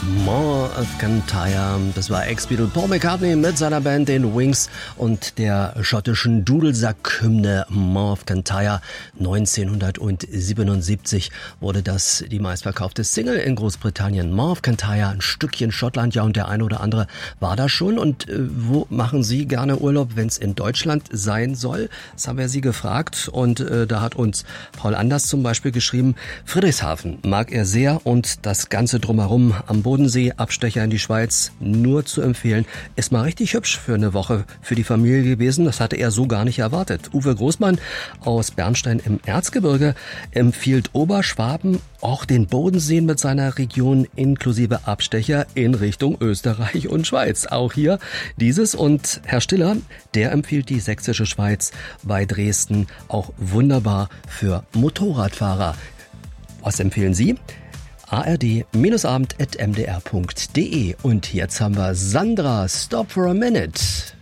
More of Kintyre. Das war Ex-Beatle Paul McCartney mit seiner Band den Wings und der schottischen Dudelsack-Hymne More of Kintyre. 1977 wurde das die meistverkaufte Single in Großbritannien. More of Kintyre, ein Stückchen Schottland, ja, und der eine oder andere war da schon. Und wo machen Sie gerne Urlaub, wenn es in Deutschland sein soll? Das haben wir Sie gefragt und da hat uns Paul Anders zum Beispiel geschrieben, Friedrichshafen mag er sehr und das Ganze drumherum am Bodensee, Abstecher in die Schweiz, nur zu empfehlen. Ist mal richtig hübsch für eine Woche für die Familie gewesen. Das hatte er so gar nicht erwartet. Uwe Großmann aus Bernstein im Erzgebirge empfiehlt Oberschwaben, auch den Bodensee mit seiner Region inklusive Abstecher in Richtung Österreich und Schweiz. Auch hier dieses. Und Herr Stiller, der empfiehlt die sächsische Schweiz bei Dresden auch wunderbar für Motorradfahrer. Was empfehlen Sie? ard-abend@mdr.de. Und jetzt haben wir Sandra, Stop for a Minute.